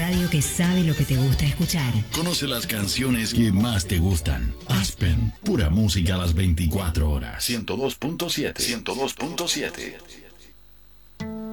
radio que sabe lo que te gusta escuchar. Conoce las canciones que más te gustan. Aspen, pura música a las 24 horas. 102.7. 102.7.